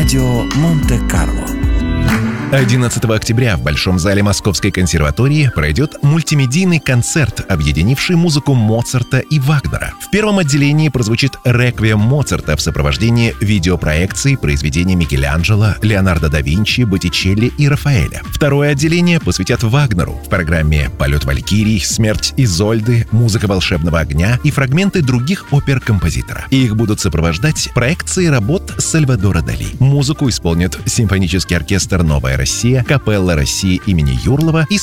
Радио Монте-Карло. 11 октября в Большом зале Московской консерватории пройдет мультимедийный концерт, объединивший музыку Моцарта и Вагнера. В первом отделении прозвучит реквием Моцарта в сопровождении видеопроекций произведений Микеланджело, Леонардо да Винчи, Боттичелли и Рафаэля. Второе отделение посвятят Вагнеру. В программе «Полет Валькирий», «Смерть Изольды», «Музыка волшебного огня» и фрагменты других опер композитора. Их будут сопровождать проекции работ Сальвадора Дали. Музыку исполнят симфонический оркестр «Новая Россия», Капелла России имени Юрлова и